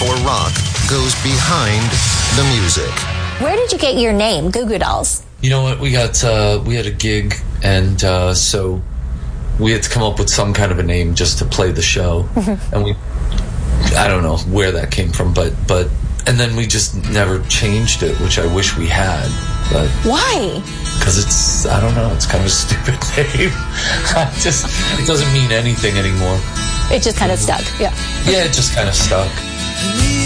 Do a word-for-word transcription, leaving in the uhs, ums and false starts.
or rock goes behind the music. Where did you get your name, Goo Goo Dolls? You know what? We got uh, we had a gig, and uh, so we had to come up with some kind of a name just to play the show. And we, I don't know where that came from, but but and then we just never changed it, which I wish we had. But why? Because it's, I don't know, it's kind of a stupid name. I just, it doesn't mean anything anymore. It just kind of stuck, yeah. Yeah, it just kind of stuck.